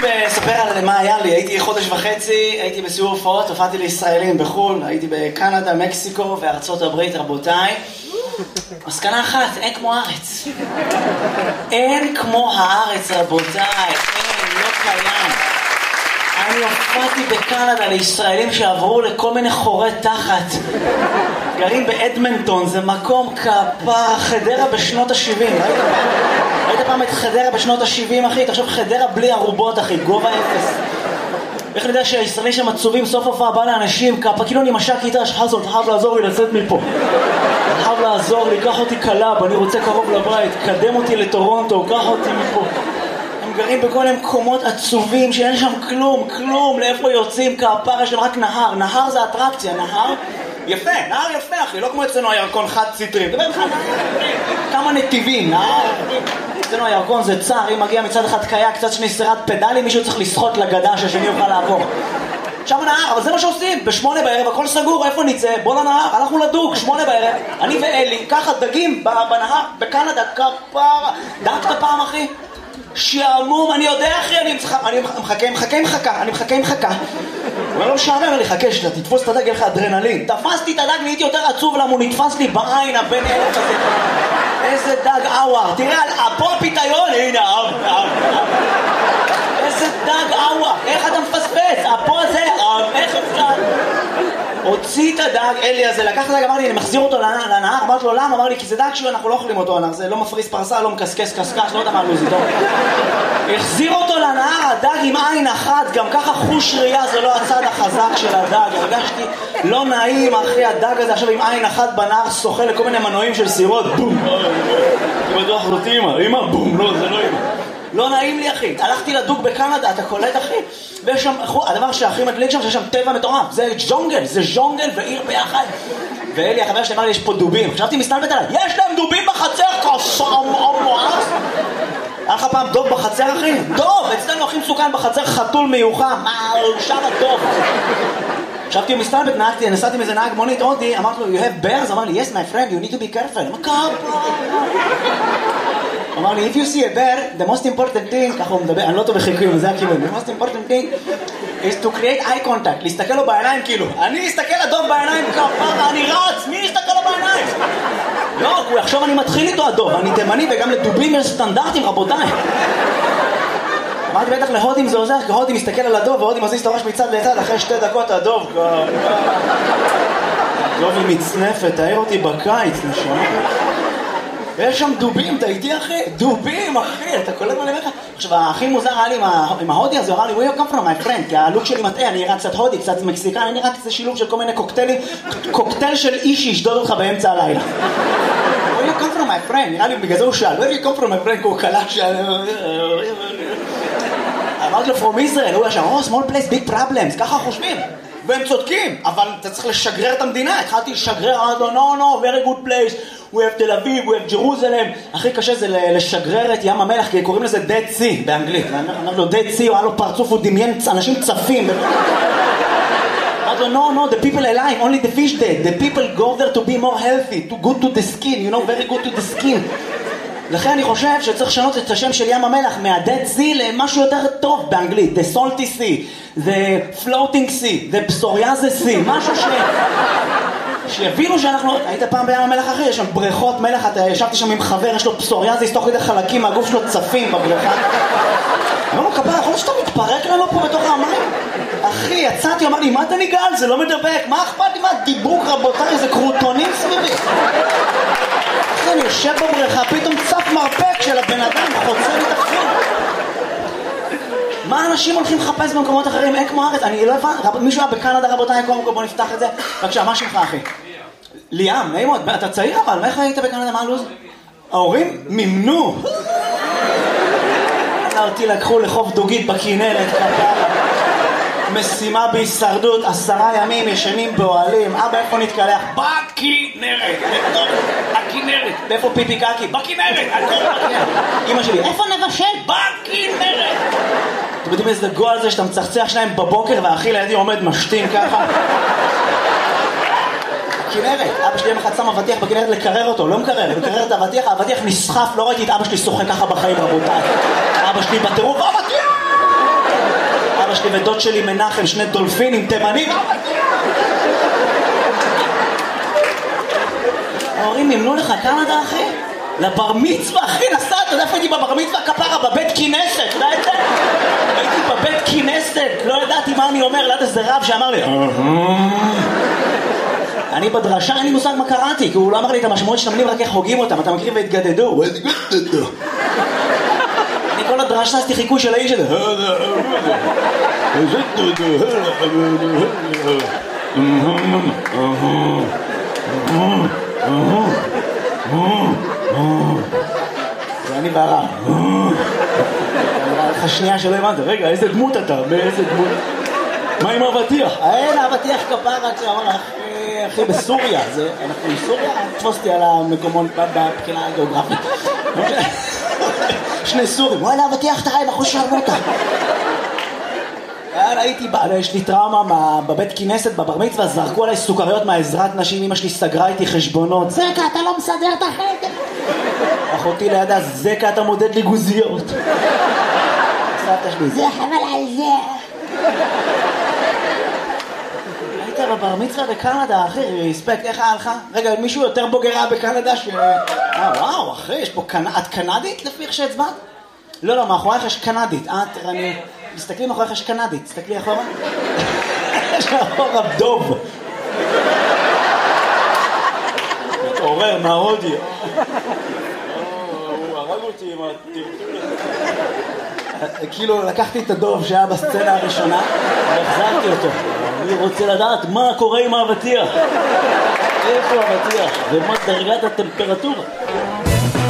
לספר על מה היה לי. הייתי חודש וחצי, הייתי בסיור הופעות, הופעתי לישראלים בחול, הייתי בקנדה, מקסיקו וארצות הברית, רבותיי. מסקנה אחת, אין כמו הארץ. אין כמו הארץ, רבותיי. אין, לא קיים. אני הופעתי בקנדה לישראלים שעברו לכל מיני חורי תחת. גרים באדמנטון, זה מקום כפר, חדרה בשנות ה-70. ראית פעם את חדרה בשנות ה-70, אחי? תחשוב חדרה בלי ערובות, אחי, גובה אפס. איך אני יודע שהישראלים שם עצובים, סוף הופעה בא לאנשים, כפה, כאילו אני משק איתה, שחזון, אתה חייב לעזור לי לצאת מפה. אתה חייב לעזור לי, קח אותי קלאב, אני רוצה קרוב לבית, קדם אותי לטורונטו, קח אותי מפה. הם גרים בכל מיני מקומות עצובים שאין שם כלום, לאיפה יוצאים כפר, יש להם רק נהר, נהר זה אטרקציה, נהר יפה, נהר יפה אחי, לא כמו אצלנו הירקון חד סטרי, דבר לך כמה נתיבים, נהר, אצלנו הירקון זה צער, אם מגיע מצד אחד קיה, קצת שני סירת פדלים, מישהו צריך לשחות לגדה שהשני יוכל לעבור. שם נהר, אבל זה מה שעושים, ב8 בערב, הכל סגור, איפה נצא? בוא לנהר, הלכנו לדוג, 8 בערב, אני ואלי, ככה דגים בנהר, בקנדה, כפרה, דגת פעם אחי? שעמום, אני יודע אחי, אני מחכה. אבל לא משעמם לי, חכה שאתה תתפוס את הדג, יהיה לך אדרנלין. תפסתי את הדג, נהייתי יותר עצוב למה הוא נתפס לי בעין הבן אלף הזה. איזה דג אוואר, תראה, פה הפיתיון, הנה, איזה דג אוואר, איך אתה מפספס? פה הזה, איך אפשר? הוציא את הדג, אלי הזה, לקח את הדג, אמר לי, אני מחזיר אותו לנהר, אמרתי לו, למה? אמר לי, כי זה דג שהוא, אנחנו לא אוכלים אותו, זה לא מפריס פרסה, לא מקסקס קסקש, לא יודע מה לוזי, טוב. החזיר אותו לנהר, הדג עם עין אחת, גם ככה חוש ראייה, זה לא הצד החזק של הדג, הרגשתי לא נעים, אחי, הדג הזה עכשיו עם עין אחת בנהר, שוחה לכל מיני מנועים של סירות, בום, בטוח זאת אמא, בום, לא, זה לא אמא. לא נעים לי אחי, הלכתי לדוג בקנדה, אתה קולט אחי? ויש שם, הדבר שהכי מדליק שם, שיש שם טבע מטורף, זה ז'ונגל ועיר ביחד. ואלי החבר שלי אמר לי, יש פה דובים, חשבתי מסתלבט עליי, יש להם דובים בחצר, היה לך פעם דוב בחצר אחי? דוב, אצלנו הכי מסוכן בחצר, חתול מיוחם, שם הדוב. חשבתי הוא מסתלבט, נסעתי מזה נהג מונית הודי, אמרתי לו, you have bears? אמר לי, yes my friend, you need to be careful. אמר לי, if you see a bear, the most important thing, ככה הוא מדבר, אני לא טוב בחלקים, זה הכיוון, the most important thing is to create eye contact, להסתכל לו בעיניים כאילו, אני אסתכל לדוב בעיניים כפרה, אני רץ, מי יסתכל לו בעיניים? לא, הוא יחשוב אני מתחיל איתו הדוב, אני תימני וגם לדובים יש סטנדרטים רבותיי. אמרתי בטח להודים זה עוזר, כי הודי מסתכל על הדוב והודי מזיז את הראש מצד לצד, אחרי 2 דקות הדוב הדוב היא מצנפת, תאיר אותי בקיץ, נשמע. יש שם דובים, אתה איתי אחי? דובים אחי, אתה קולט מה אני אומר לך? עכשיו הכי מוזר היה לי עם ההודי הזה, הוא אמר לי, where you come from my friend? כי הלוק שלי מטעה, אני נראה קצת הודי, קצת מקסיקן, אני נראה קצת שילוב של כל מיני קוקטיילים, קוקטייל של איש שישדוד אותך באמצע הלילה. where you come from my friend? נראה לי בגלל זה הוא שאל, where you come from my friend? כי הוא קלט שאל... אמרתי לו, from Israel, הוא היה שם, oh, small place, big problems, ככה חושבים. והם צודקים, אבל אתה צריך לשגרר את המדינה. התחלתי לשגרר, אמרתי לו, no, very good place. We have תל אביב, we have Jerusalem. הכי קשה זה לשגרר את ים המלח, כי קוראים לזה Dead Sea באנגלית. אמרתי לו, Dead Sea, הוא היה לו פרצוף, הוא דמיין אנשים צפים. אמרתי לו, no, the people alive, only the fish dead. The people go there to be more healthy, to good to the skin, you know, very good to the skin. לכן אני חושב שצריך לשנות את השם של ים המלח מה-Dead Sea למשהו יותר טוב באנגלית. The Salty Sea, The Floating Sea, The Psoriasis Sea, משהו שיבינו שאנחנו... היית פעם בים המלח אחי, יש שם בריכות מלח, אתה ישבתי שם עם חבר, יש לו פסוריאזיס, תוך כדי חלקים מהגוף שלו צפים בבריכה. אמרנו, כפרה, יכול להיות שאתה מתפרק לנו פה בתוך המים? אחי, יצאתי, אמר לי, מה אתה ניגל? זה לא מדבק, מה אכפת לי? מה דיבוק רבותיי, זה קרוטונים סביבי. אחי, אני יושב בבריכה, פתאום צף מרפק של הבן אדם, חוצה לי את החול. מה אנשים הולכים לחפש במקומות אחרים? אין כמו הארץ, אני לא הבנתי, מישהו היה בקנדה רבותיי, בוא נפתח את זה. בבקשה, מה שלך אחי? ליאם, נעים מאוד, אתה צעיר אבל, איך היית בקנדה, מה הלוז? ההורים מימנו. אותי לקחו לחוף דוגית בכנרת, משימה בהישרדות, 10 ימים ישנים באוהלים. אבא, איפה נתקלח? בכנרת, בתוך הכנרת. ואיפה פיפי קקי? בכנרת, הכל בכנרת. אמא שלי, איפה נבשל? בכנרת. אתם יודעים איזה גול זה שאתה מצחצח שלהם בבוקר והאחי לידי עומד משתין ככה? בכנרת, אבא שלי יום אחד שם אבטיח בכנרת לקרר אותו, לא מקרר, לקרר את האבטיח נסחף, לא ראיתי את אבא שלי שוחה ככה בחיים רבותיי. אבא שלי בטירוף, אבטיח! שלי ודוד שלי מנחם, שני דולפינים תימנים. ההורים ימנו לך קנדה, אחי? לבר מצווה, אחי, נסעת, אתה יודע איפה הייתי בבר מצווה? כפרה, בבית כינסת, אתה יודע את זה? הייתי בבית כינסת, לא ידעתי מה אני אומר, ליד איזה רב שאמר לי אני בדרשה, אין לי מושג מה קראתי, כי הוא לא אמר לי את המשמעות של המילים, רק איך הוגים אותם, אתה מכיר והתגדדו. אני כל הדרשה עשיתי חיקוי של האיש הזה. זה אני והרב. נראה לך שנייה שלא הבנת, רגע, איזה דמות אתה? באיזה דמות? מה עם אבטיח? אין אבטיח כפרה, כשאמר אחי בסוריה, אנחנו בסוריה? תפוס אותי על המקומון בבחינה הגיאוגרפית. שני סורים, וואלה אבטיח תראה עם אחוז שרמוטה. הייתי, יש לי טראומה בבית כינסת, בבר מצווה, זרקו עליי סוכריות מהעזרת נשים, אמא שלי סגרה איתי חשבונות. זקה, אתה לא מסדר את החדר. אחותי לידה, זקה, אתה מודד לי גוזיות. סבתא שלי, זה חבל על זה. היית בבר מצווה בקנדה, אחי, רספקט, איך היה לך? רגע, מישהו יותר בוגרה בקנדה וואו, אחי, יש פה את קנדית לפי איך שהצבעת? לא, מאחורייך יש קנדית. מסתכלים אחוריך יש קנדית, תסתכלי אחורה. יש אחורה דוב. מתעורר מההודי. הוא הרג אותי עם הטרטול הזה. כאילו לקחתי את הדוב שהיה בסצנה הראשונה והחזרתי אותו. אני רוצה לדעת מה קורה עם האבטיח. איפה האבטיח? ומה דרגת הטמפרטורה?